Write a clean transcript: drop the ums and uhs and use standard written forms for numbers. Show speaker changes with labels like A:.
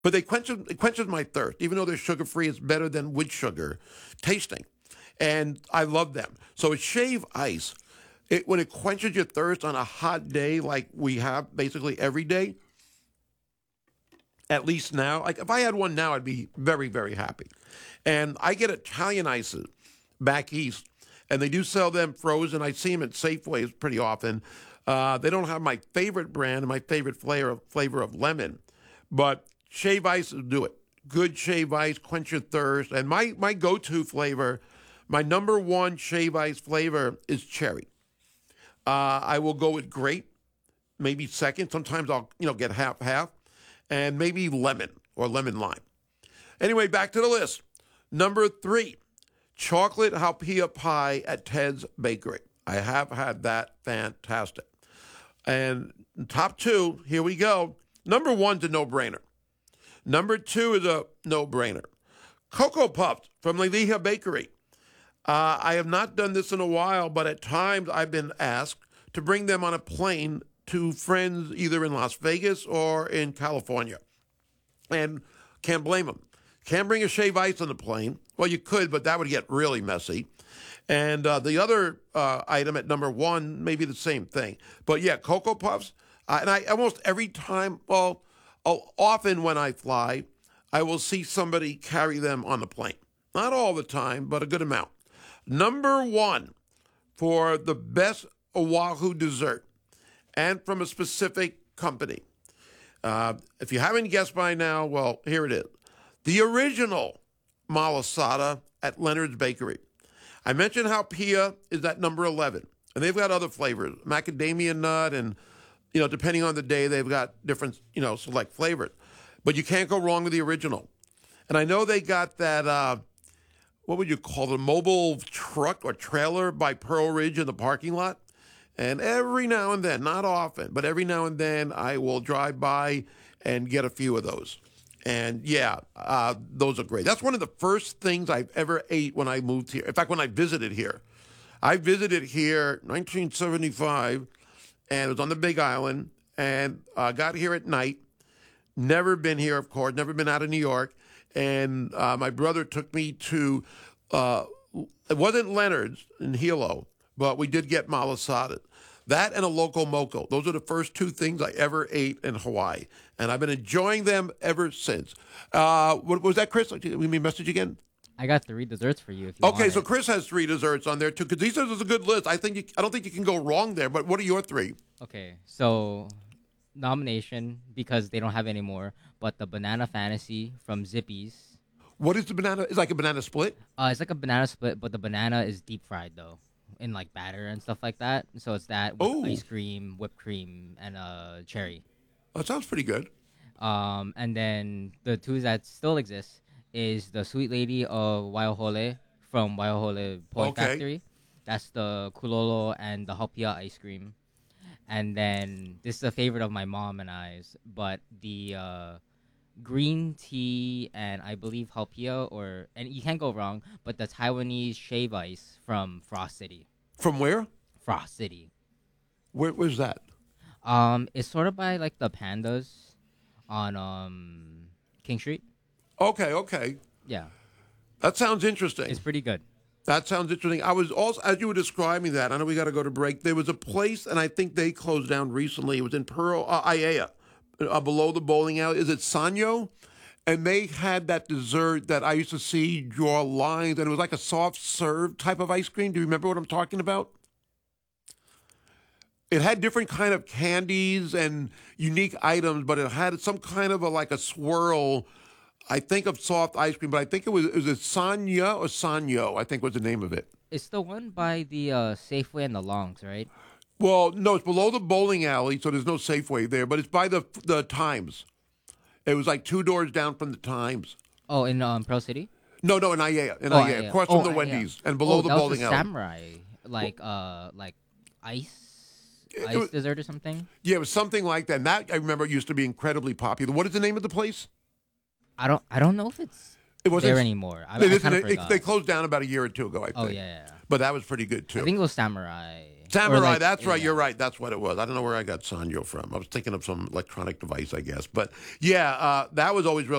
A: But it quenches my thirst. Even though they're sugar free, it's better than with sugar tasting. And I love them. So it's shave ice. When it quenches your thirst on a hot day like we have basically every day, at least now, like if I had one now, I'd be very, very happy. And I get Italian ices back east, and they do sell them frozen. I see them at Safeways pretty often. They don't have my favorite brand and my favorite flavor of lemon, but shave ice will do it. Good shave ice, quench your thirst. And my go-to flavor, my number one shave ice flavor is cherry. I will go with grape, maybe second. Sometimes I'll get half, and maybe lemon or lemon lime. Anyway, back to the list. Number 3, chocolate halpia pie at Ted's Bakery. I have had that. Fantastic. And top 2, here we go. Number 1's a no-brainer. Number 2 is a no-brainer. Cocoa Puffs from Liliha Bakery. I have not done this in a while, but at times I've been asked to bring them on a plane to friends either in Las Vegas or in California. And can't blame them. Can't bring a shave ice on the plane. Well, you could, but that would get really messy. And the other item at number 1 may be the same thing. But yeah, Cocoa Puffs. And I almost every time, often when I fly, I will see somebody carry them on the plane. Not all the time, but a good amount. Number 1 for the best Oahu dessert, and from a specific company. If you haven't guessed by now, well, here it is. The original malasada at Leonard's Bakery. I mentioned how Pia is at number 11, and they've got other flavors, macadamia nut, and depending on the day, they've got different select flavors. But you can't go wrong with the original. And I know they got that. What would you call it? A mobile truck or trailer by Pearl Ridge in the parking lot. And every now and then, not often, but every now and then, I will drive by and get a few of those. And yeah, those are great. That's one of the first things I've ever ate when I moved here. In fact, when I visited here. I visited here 1975, and it was on the Big Island, and got here at night. Never been here, of course, never been out of New York. And my brother took me to, it wasn't Leonard's in Hilo, but we did get malasada. That and a Loco Moco. Those are the first 2 things I ever ate in Hawaii. And I've been enjoying them ever since. What was that, Chris? Let me message again.
B: I got 3 desserts for you if you want.
A: Okay, so Chris has 3 desserts on there, too, because these are a good list. I don't think you can go wrong there, but what are your 3?
B: Okay, so nomination, because they don't have any more, but the Banana Fantasy from Zippy's.
A: What is the banana? It's like a banana split?
B: It's like a banana split, but the banana is deep fried, though, in like batter and stuff like that. So it's that with ice cream, whipped cream, and cherry.
A: That sounds pretty good.
B: And then the 2 that still exist is the Sweet Lady of Waiahole from Waiahole Pork Factory. That's the Kulolo and the Hopia ice cream. And then this is a favorite of my mom and I's, but the green tea and I believe Hopia, and you can't go wrong, but the Taiwanese shave ice from Frost City.
A: From where?
B: Frost City.
A: Where's that?
B: It's sort of by like the Pandas on King Street.
A: Okay.
B: Yeah.
A: That sounds interesting.
B: It's pretty good.
A: That sounds interesting. I was also, as you were describing that, I know we got to go to break. There was a place, and I think they closed down recently. It was in Pearl, Aiea, below the bowling alley. Is it Sanyo? And they had that dessert that I used to see draw lines, and it was like a soft serve type of ice cream. Do you remember what I'm talking about? It had different kind of candies and unique items, but it had some kind of like a swirl. I think of soft ice cream, but I think it was Sanya or Sanyo, I think was the name of it.
B: It's the one by the Safeway and the Longs, right?
A: Well, no, it's below the bowling alley, so there's no Safeway there, but it's by the Times. It was like 2 doors down from the Times.
B: Oh, in Pearl City?
A: No, in Aiea, across from the Wendy's and below the bowling alley.
B: Samurai, like ice dessert or something.
A: Yeah, it was something like that. And that I remember used to be incredibly popular. What is the name of the place?
B: I don't know if it's there anymore. I kind of forgot.
A: They closed down about a year or 2 ago, I think.
B: Oh yeah.
A: But that was pretty good too.
B: I think it was Samurai.
A: Samurai, that's right. You're right. That's what it was. I don't know where I got Sanyo from. I was thinking of some electronic device, I guess. But yeah, that was always really